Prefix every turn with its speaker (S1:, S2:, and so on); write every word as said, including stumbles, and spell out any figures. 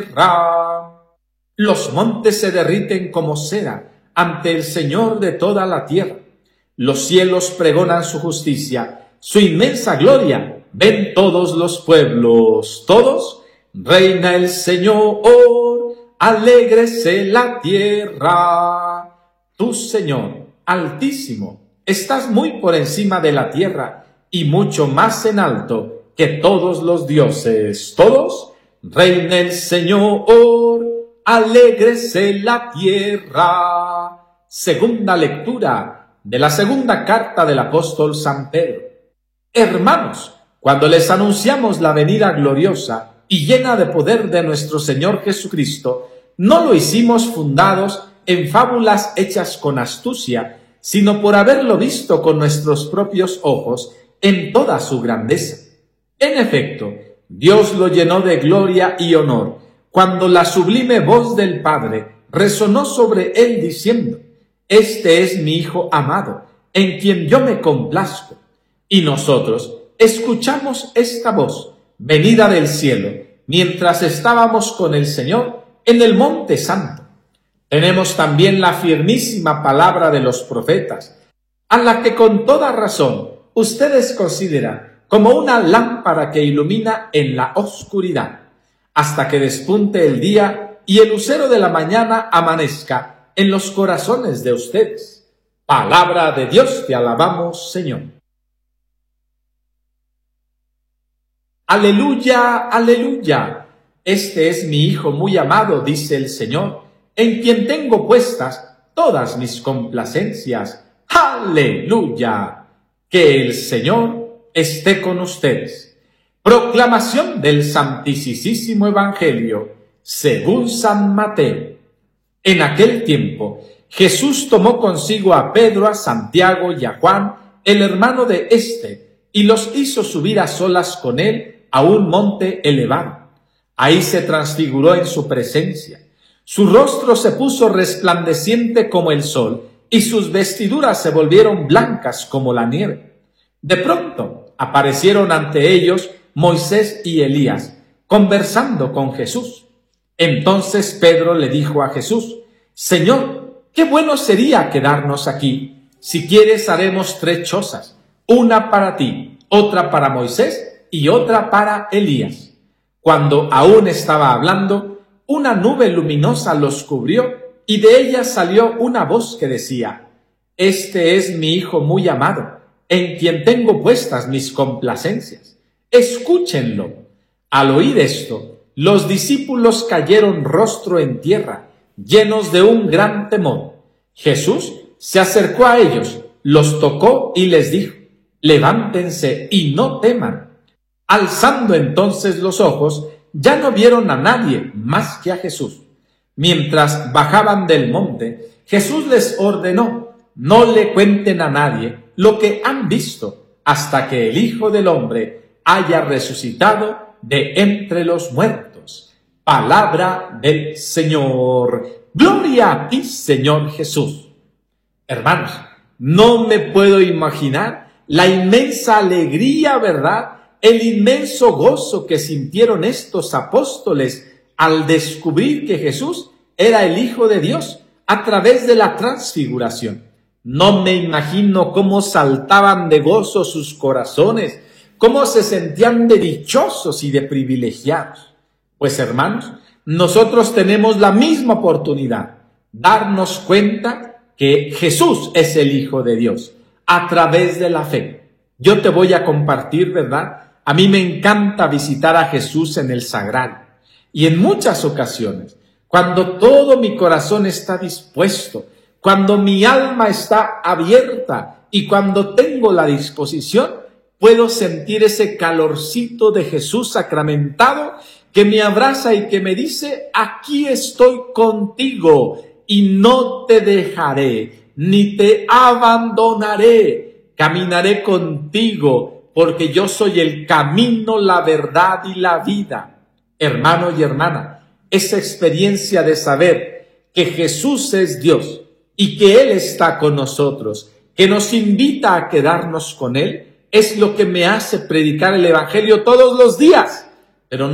S1: tierra. Los montes se derriten como cera ante el Señor de toda la tierra. Los cielos pregonan su justicia, su inmensa gloria ven todos los pueblos. Todos, reina el Señor, alégrese la tierra. Tú, Señor, altísimo, estás muy por encima de la tierra y mucho más en alto que todos los dioses. Todos, reina el Señor, alégrese la tierra. Segunda lectura de la segunda carta del apóstol San Pedro. Hermanos, cuando les anunciamos la venida gloriosa y llena de poder de nuestro Señor Jesucristo, no lo hicimos fundados en fábulas hechas con astucia, sino por haberlo visto con nuestros propios ojos en toda su grandeza. En efecto, Dios lo llenó de gloria y honor, cuando la sublime voz del Padre resonó sobre él diciendo: Este es mi Hijo amado, en quien yo me complazco. Y nosotros escuchamos esta voz, venida del cielo, mientras estábamos con el Señor en el Monte Santo. Tenemos también la firmísima palabra de los profetas, a la que con toda razón ustedes consideran como una lámpara que ilumina en la oscuridad, hasta que despunte el día y el lucero de la mañana amanezca en los corazones de ustedes. Palabra de Dios, te alabamos, Señor. Aleluya, aleluya. Este es mi Hijo muy amado, dice el Señor, en quien tengo puestas todas mis complacencias. Aleluya. Que el Señor esté con ustedes. Proclamación del Santísimo Evangelio según San Mateo. En aquel tiempo, Jesús tomó consigo a Pedro, a Santiago y a Juan, el hermano de éste, y los hizo subir a solas con él a un monte elevado. Ahí se transfiguró en su presencia. Su rostro se puso resplandeciente como el sol, y sus vestiduras se volvieron blancas como la nieve. De pronto aparecieron ante ellos Moisés y Elías, conversando con Jesús. Entonces Pedro le dijo a Jesús: Señor, qué bueno sería quedarnos aquí. Si quieres, haremos tres chozas, una para ti, otra para Moisés y otra para Elías. Cuando aún estaba hablando, una nube luminosa los cubrió y de ella salió una voz que decía: Este es mi Hijo muy amado, en quien tengo puestas mis complacencias. Escúchenlo. Al oír esto, los discípulos cayeron rostro en tierra, llenos de un gran temor. Jesús se acercó a ellos, los tocó y les dijo: Levántense y no teman. Alzando entonces los ojos, ya no vieron a nadie más que a Jesús. Mientras bajaban del monte, Jesús les ordenó: No le cuenten a nadie lo que han visto, hasta que el Hijo del Hombre haya resucitado de entre los muertos. Palabra del Señor. Gloria a ti, Señor Jesús. Hermanos, no me puedo imaginar la inmensa alegría, ¿verdad?, el inmenso gozo que sintieron estos apóstoles al descubrir que Jesús era el Hijo de Dios a través de la transfiguración. No me imagino cómo saltaban de gozo sus corazones, cómo se sentían de dichosos y de privilegiados. Pues hermanos, nosotros tenemos la misma oportunidad, darnos cuenta que Jesús es el Hijo de Dios a través de la fe. Yo te voy a compartir, ¿verdad? A mí me encanta visitar a Jesús en el sagrario. Y en muchas ocasiones, cuando todo mi corazón está dispuesto, cuando mi alma está abierta y cuando tengo la disposición, puedo sentir ese calorcito de Jesús sacramentado que me abraza y que me dice: aquí estoy contigo y no te dejaré, ni te abandonaré, caminaré contigo, porque yo soy el camino, la verdad y la vida. Hermano y hermana, esa experiencia de saber que Jesús es Dios y que Él está con nosotros, que nos invita a quedarnos con Él, es lo que me hace predicar el Evangelio todos los días.